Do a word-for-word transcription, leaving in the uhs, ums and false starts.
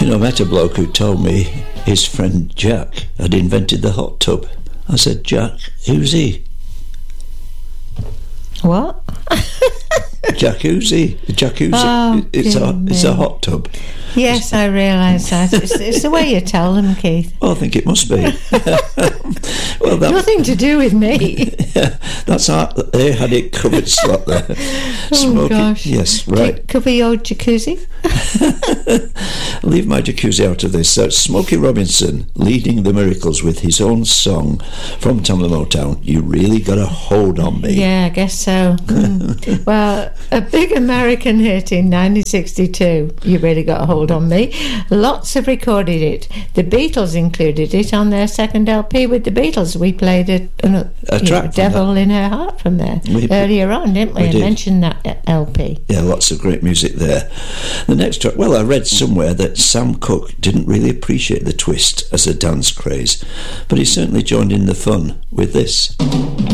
know, I met a bloke who told me his friend Jack had invented the hot tub. I said, Jack, who's he? What? Jacuzzi. Jacuzzi. Oh, it's a dear it's a me. hot tub. Yes, I realise that. It's, it's the way you tell them, Keith. Well, I think it must be. Well, that, Nothing to do with me. yeah, that's how they had it covered slot there. Oh, Smoky, gosh. yes, Do right. you cover your jacuzzi? Leave my jacuzzi out of this. So Smokey Robinson leading the Miracles with his own song from Tamla Motown, You Really Got a Hold on Me. Yeah, I guess so. Mm. Well, a big American hit in nineteen sixty-two, You Really Got a Hold on Me. Lots have recorded it. The Beatles included it on their second L P with the Beatles. We played a, a, A you track know, from Devil that. in Her Heart from there We- earlier on, didn't we? we I did. mentioned that L P. Yeah, lots of great music there. The next track, well, I read somewhere that Sam Cooke didn't really appreciate the twist as a dance craze, but he certainly joined in the fun with this.